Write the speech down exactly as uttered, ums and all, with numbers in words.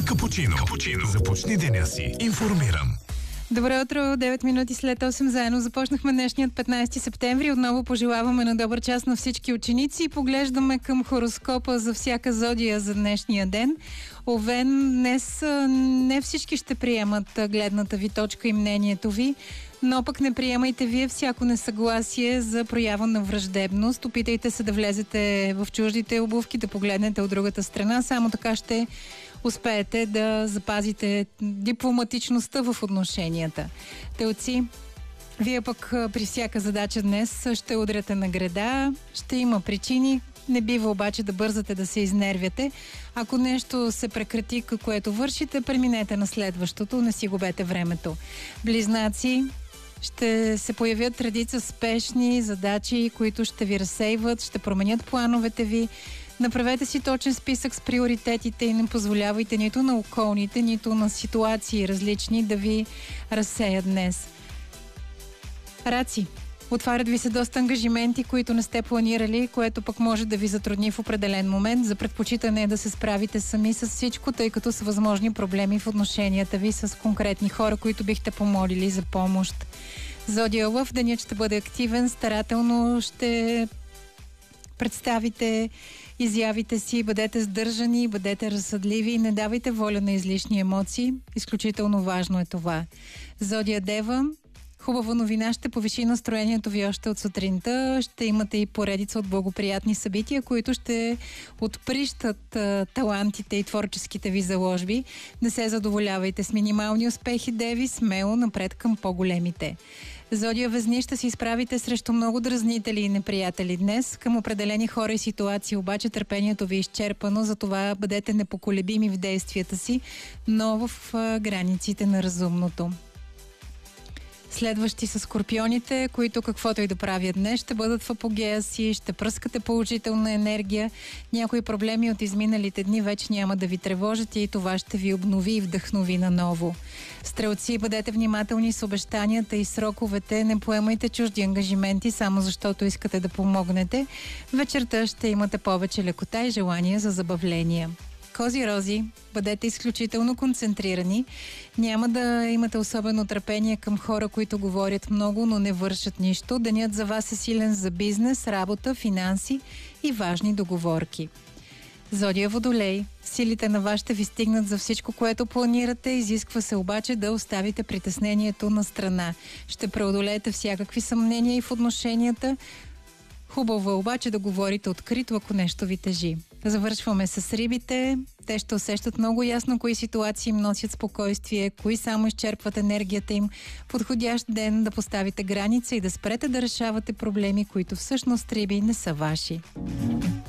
Капучино. Капучино. Започни деня си информиран. Добро утро, девет минути след осем заедно започнахме днешният петнайсети септември. Отново пожелаваме на добър час на всички ученици и поглеждаме към хороскопа за всяка зодия за днешния ден. Овен, днес не всички ще приемат гледната ви точка и мнението ви, но пък не приемайте вие всяко несъгласие за проява на враждебност. Опитайте се да влезете в чуждите обувки, да погледнете от другата страна. Само така ще успеете да запазите дипломатичността в отношенията. Телци, вие пък при всяка задача днес ще удряте на греда, ще има причини, не бива обаче да бързате да се изнервяте. Ако нещо се прекрати, което вършите, преминете на следващото, не си губете времето. Близнаци, ще се появят редица спешни задачи, които ще ви разсейват, ще променят плановете ви. Направете си точен списък с приоритетите и не позволявайте нито на околните, нито на ситуации различни да ви разсеят днес. Раци, отварят ви се доста ангажименти, които не сте планирали, което пък може да ви затрудни в определен момент. За предпочитане е да се справите сами с всичко, тъй като са възможни проблеми в отношенията ви с конкретни хора, които бихте помолили за помощ. Зодия Лъв, денят ще бъде активен, старателно ще представите изявите си, бъдете сдържани, бъдете разсъдливи и не давайте воля на излишни емоции. Изключително важно е това. Зодия Дева, хубава новина, ще повиши настроението ви още от сутринта. Ще имате и поредица от благоприятни събития, които ще отприщат а, талантите и творческите ви заложби. Не се задоволявайте с минимални успехи, Деви, смело напред към по-големите. Зодия Везни, ще се изправите срещу много дразнители и неприятели днес. Към определени хора и ситуации обаче търпението ви е изчерпано, затова бъдете непоколебими в действията си, но в а, границите на разумното. Следващи са скорпионите, които каквото и да правят днес, ще бъдат в апогея си, ще пръскате положителна енергия. Някои проблеми от изминалите дни вече няма да ви тревожат и това ще ви обнови и вдъхнови наново. Стрелци, бъдете внимателни с обещанията и сроковете, не поемайте чужди ангажименти, само защото искате да помогнете. Вечерта ще имате повече лекота и желание за забавления. Кози-рози, бъдете изключително концентрирани. Няма да имате особено търпение към хора, които говорят много, но не вършат нищо. Денят за вас е силен за бизнес, работа, финанси и важни договорки. Зодия Водолей, силите на вас ще ви стигнат за всичко, което планирате. Изисква се обаче да оставите притеснението на страна. Ще преодолеете всякакви съмнения и в отношенията. Хубаво е обаче да говорите открито, ако нещо ви тежи. Завършваме с рибите. Те ще усещат много ясно кои ситуации им носят спокойствие, кои само изчерпват енергията им. Подходящ ден да поставите граница и да спрете да решавате проблеми, които всъщност, риби, не са ваши.